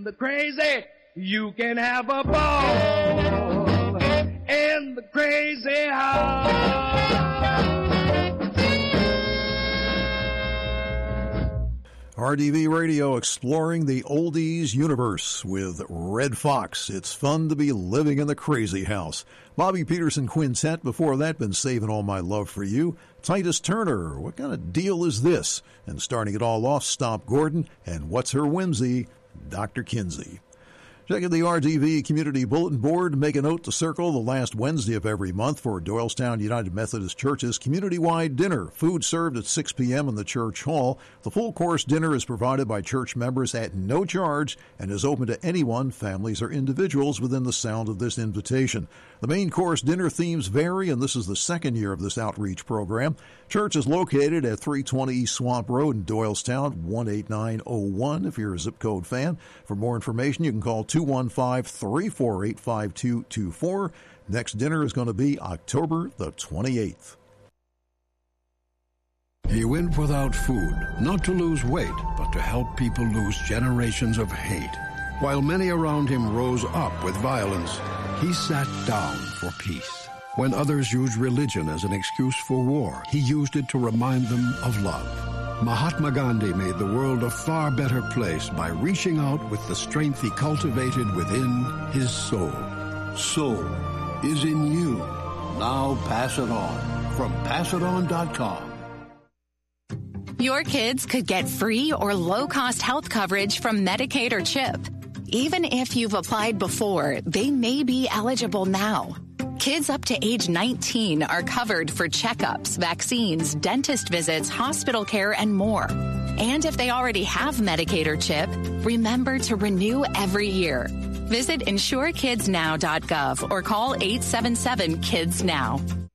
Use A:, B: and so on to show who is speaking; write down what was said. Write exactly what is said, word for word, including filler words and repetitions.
A: the crazy, you can have a ball in the crazy house.
B: R D V Radio exploring the oldies universe with Red Fox. It's fun to be living in the crazy house. Bobby Peterson Quintet, before that, been saving all my love for you. Titus Turner, what kind of deal is this? And starting it all off, Stomp Gordon, and what's her whimsy? Doctor Kinsey. Check out the R D V Community Bulletin Board. Make a note to circle the last Wednesday of every month for Doylestown United Methodist Church's community-wide dinner. Food served at six p.m. in the church hall. The full-course dinner is provided by church members at no charge and is open to anyone, families or individuals, within the sound of this invitation. The main course dinner themes vary, and this is the second year of this outreach program. Church is located at three twenty East Swamp Road in Doylestown, one eight nine oh one if you're a zip code fan. For more information, you can call two one five, three four eight, five two two four. Next dinner is going to be October the twenty-eighth.
C: He went without food, not to lose weight, but to help people lose generations of hate. While many around him rose up with violence, he sat down for peace. When others used religion as an excuse for war, he used it to remind them of love. Mahatma Gandhi made the world a far better place by reaching out with the strength he cultivated within his soul. Soul is in you. Now pass it on from pass it on dot com.
D: Your kids could get free or low-cost health coverage from Medicaid or CHIP. Even if you've applied before, they may be eligible now. Kids up to age nineteen are covered for checkups, vaccines, dentist visits, hospital care, and more. And if they already have Medicaid or CHIP, remember to renew every year. Visit insure kids now dot gov or call eight seven seven kids now.